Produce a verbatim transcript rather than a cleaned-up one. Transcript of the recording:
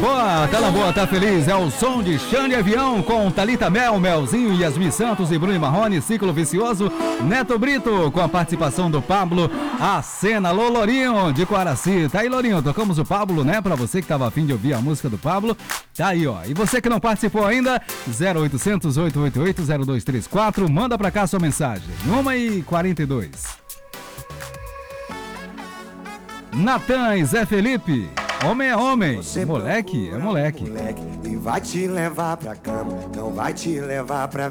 Boa, tá na boa, tá feliz. É o som de Xande Avião com Thalita Mel, Melzinho, Yasmin Santos e Bruno Marrone, Ciclo Vicioso, Neto Brito, com a participação do Pablo, a cena, Lô Lourinho, de Coaraci. Tá aí, Lourinho, tocamos o Pablo, né? Pra você que tava afim de ouvir a música do Pablo. Tá aí, ó. E você que não participou ainda, zero oitocentos, oito oito oito, zero dois três quatro, manda pra cá sua mensagem. uma e quarenta e dois. Natan e Zé Felipe. Homem é homem, moleque é moleque. moleque. E vai te levar pra cama, não vai te levar pra